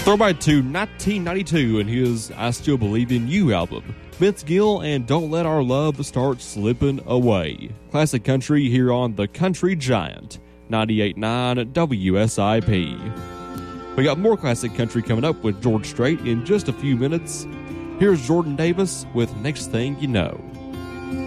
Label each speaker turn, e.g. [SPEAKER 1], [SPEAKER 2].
[SPEAKER 1] Throwback to 1992 and his I Still Believe in You album. Vince Gill and Don't Let Our Love Start Slipping Away. Classic country here on the Country Giant, 98.9 WSIP. We got more classic country coming up with George Strait in just a few minutes. Here's Jordan Davis with Next Thing You Know.